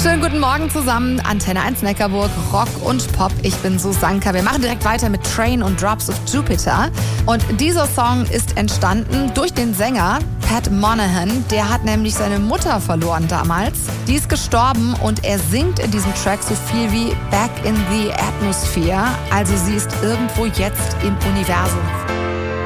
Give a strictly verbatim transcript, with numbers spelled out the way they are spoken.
Schönen guten Morgen zusammen. Antenne eins Neckarburg, Rock und Pop. Ich bin Susanka. Wir machen direkt weiter mit Train und Drops of Jupiter. Und dieser Song ist entstanden durch den Sänger Pat Monahan. Der hat nämlich seine Mutter verloren damals. Die ist gestorben und er singt in diesem Track so viel wie Back in the Atmosphere. Also sie ist irgendwo jetzt im Universum.